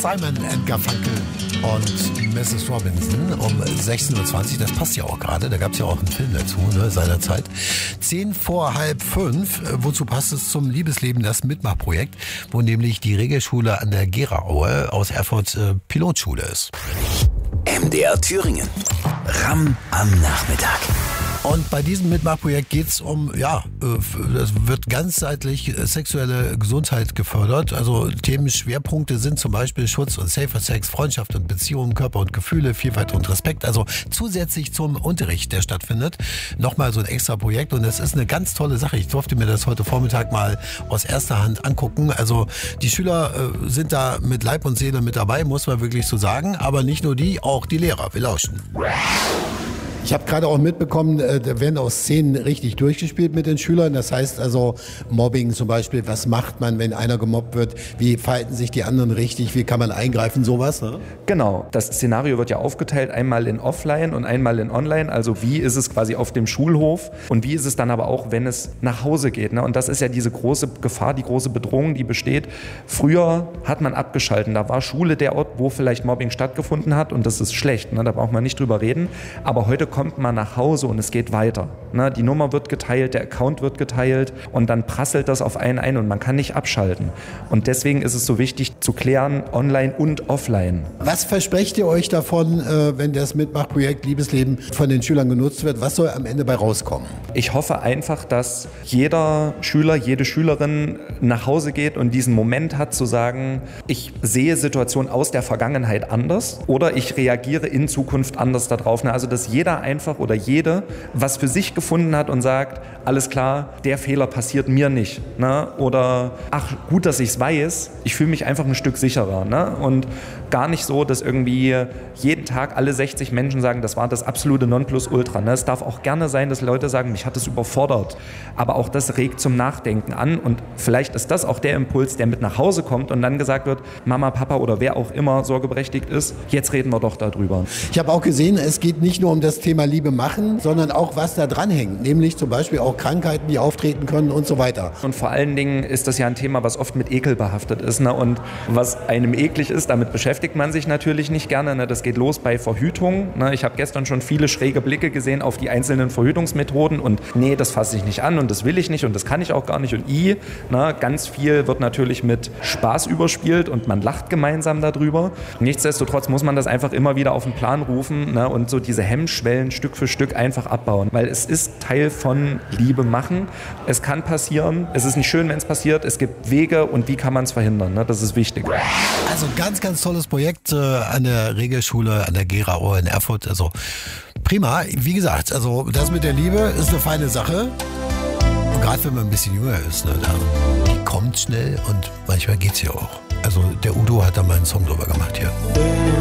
Simon & Garfunkel und Mrs. Robinson um 16.20 Uhr. Das passt ja auch gerade. Da gab es ja auch einen Film dazu, seinerzeit. 5:10. Wozu passt es zum Liebesleben, das Mitmachprojekt, wo nämlich die Regelschule an der Gera-Aue aus Erfurt Pilotschule ist. MDR Thüringen. Ramm am Nachmittag. Und bei diesem Mitmachprojekt geht es um, es wird ganzheitlich sexuelle Gesundheit gefördert. Also Themenschwerpunkte sind zum Beispiel Schutz und Safer Sex, Freundschaft und Beziehungen, Körper und Gefühle, Vielfalt und Respekt. Also zusätzlich zum Unterricht, der stattfindet, nochmal so ein extra Projekt. Und das ist eine ganz tolle Sache. Ich durfte mir das heute Vormittag mal aus erster Hand angucken. Also die Schüler sind da mit Leib und Seele mit dabei, muss man wirklich so sagen. Aber nicht nur die, auch die Lehrer. Wir lauschen. Ich habe gerade auch mitbekommen, da werden auch Szenen richtig durchgespielt mit den Schülern. Das heißt also Mobbing zum Beispiel. Was macht man, wenn einer gemobbt wird? Wie verhalten sich die anderen richtig? Wie kann man eingreifen? Sowas, ne? Genau. Das Szenario wird ja aufgeteilt, einmal in Offline und einmal in Online. Also wie ist es quasi auf dem Schulhof und wie ist es dann aber auch, wenn es nach Hause geht, ne? Und das ist ja diese große Gefahr, die große Bedrohung, die besteht. Früher hat man abgeschalten. Da war Schule der Ort, wo vielleicht Mobbing stattgefunden hat und das ist schlecht, ne? Da braucht man nicht drüber reden. Aber heute kommt man nach Hause und es geht weiter. Ne? Die Nummer wird geteilt, der Account wird geteilt und dann prasselt das auf einen ein und man kann nicht abschalten. Und deswegen ist es so wichtig zu klären, online und offline. Was versprecht ihr euch davon, wenn das Mitmachprojekt Liebesleben von den Schülern genutzt wird? Was soll am Ende bei rauskommen? Ich hoffe einfach, dass jeder Schüler, jede Schülerin nach Hause geht und diesen Moment hat zu sagen, ich sehe Situationen aus der Vergangenheit anders oder ich reagiere in Zukunft anders darauf. Also dass jeder einfach oder jede was für sich gefunden hat und sagt, alles klar, der Fehler passiert mir nicht. Ne? Oder ach, gut, dass ich es weiß, ich fühle mich einfach ein Stück sicherer. Ne? Und gar nicht so, dass irgendwie jeden Tag alle 60 Menschen sagen, das war das absolute Nonplusultra. Ne? Es darf auch gerne sein, dass Leute sagen, mich hat das überfordert. Aber auch das regt zum Nachdenken an und vielleicht ist das auch der Impuls, der mit nach Hause kommt und dann gesagt wird, Mama, Papa oder wer auch immer sorgeberechtigt ist, jetzt reden wir doch darüber. Ich habe auch gesehen, es geht nicht nur um das Thema Liebe machen, sondern auch was da dran hängt, nämlich zum Beispiel auch Krankheiten, die auftreten können und so weiter. Und vor allen Dingen ist das ja ein Thema, was oft mit Ekel behaftet ist. Ne? Und was einem eklig ist, damit beschäftigt man sich natürlich nicht gerne. Ne? Das geht los bei Verhütung. Ne? Ich habe gestern schon viele schräge Blicke gesehen auf die einzelnen Verhütungsmethoden und nee, das fasse ich nicht an und das will ich nicht und das kann ich auch gar nicht und ne? Ganz viel wird natürlich mit Spaß überspielt und man lacht gemeinsam darüber. Nichtsdestotrotz muss man das einfach immer wieder auf den Plan rufen, ne? Und so diese Hemmschwellen Stück für Stück einfach abbauen, weil es ist Teil von Liebe machen. Es kann passieren, es ist nicht schön, wenn es passiert, es gibt Wege und wie kann man es verhindern, ne? Das ist wichtig. Also ganz, ganz tolles Projekt an der Regelschule an der Gera-Aue in Erfurt, also prima. Wie gesagt, also das mit der Liebe ist eine feine Sache und gerade wenn man ein bisschen jünger ist, ne, die kommt schnell und manchmal geht's ja auch. Also der Udo hat da mal einen Song drüber gemacht hier.